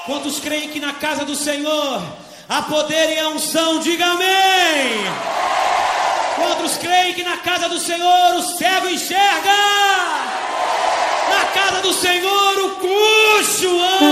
Quantos creem que na casa do Senhor há poder e a unção? Diga amém. Quantos creem que na casa do Senhor o cego enxerga? Na casa do Senhor o coxo anda.